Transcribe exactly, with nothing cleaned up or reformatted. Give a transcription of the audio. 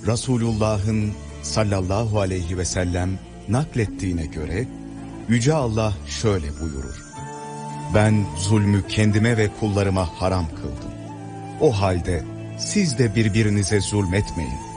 Resulullah'ın sallallahu aleyhi ve sellem naklettiğine göre Yüce Allah şöyle buyurur: ben zulmü kendime ve kullarıma haram kıldım. O halde siz de birbirinize zulmetmeyin.